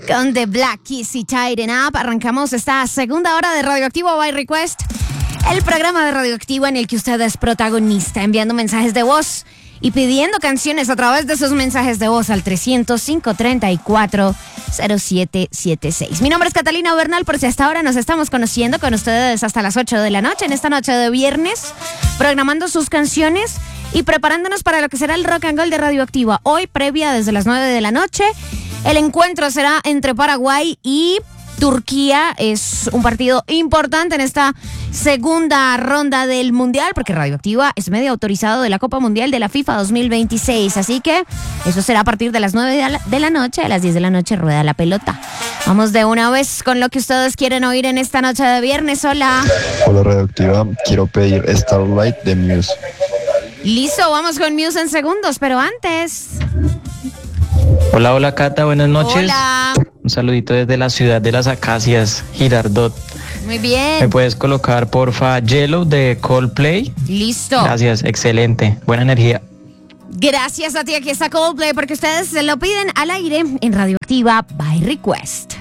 Con The Black Keys y Tighten Up arrancamos esta segunda hora de Radioactivo by Request, el programa de Radioactivo en el que usted es protagonista, enviando mensajes de voz y pidiendo canciones a través de sus mensajes de voz al 300-534-0776. Mi nombre es Catalina Bernal, por si hasta ahora nos estamos conociendo con ustedes hasta las 8 de la noche, en esta noche de viernes, programando sus canciones y preparándonos para lo que será el Rock and Roll de Radioactiva. Hoy, previa desde las 9 de la noche, el encuentro será entre Paraguay y Turquía. Es un partido importante en esta segunda ronda del Mundial, porque Radioactiva es medio autorizado de la Copa Mundial de la FIFA 2026. Así que eso será a partir de las 9 de la noche. A las 10 de la noche rueda la pelota. Vamos de una vez con lo que ustedes quieren oír en esta noche de viernes. Hola. Hola Radioactiva, quiero pedir Starlight de Muse. Listo, vamos con Muse en segundos, pero antes... Hola Cata, buenas noches. Hola. Un saludito desde la ciudad de las Acacias, Girardot. Muy bien. ¿Me puedes colocar porfa Yellow de Coldplay? Listo. Gracias, excelente, buena energía. Gracias a ti, aquí está Coldplay, porque ustedes se lo piden al aire en Radioactiva by Request.